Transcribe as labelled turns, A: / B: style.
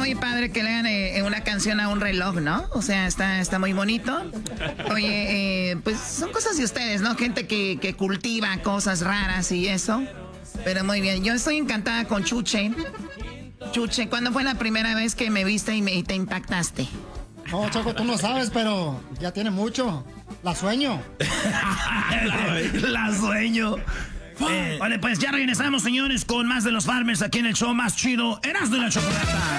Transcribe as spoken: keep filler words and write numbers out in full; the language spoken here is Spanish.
A: muy padre que le hagan eh, una canción a un reloj, ¿no? O sea, está, está muy bonito. Oye, eh, pues son cosas de ustedes, ¿no? Gente que, que cultiva cosas raras y eso. Pero muy bien, yo estoy encantada con Chuche. Chuche, ¿cuándo fue la primera vez que me viste y, me, y te impactaste?
B: No, Choco, tú no sabes, pero ya tiene mucho. La sueño.
C: la, la sueño. Eh, vale, pues ya regresamos, señores, con más de los Farmers aquí en el show más chido, Erasmo y la Chocolata.